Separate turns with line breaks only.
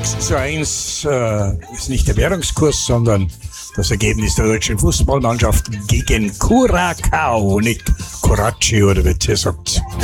6:1 ist nicht der Währungskurs, sondern das Ergebnis der deutschen Fußballmannschaft gegen Curaçao, nicht Kurachi oder wie ihr sagt.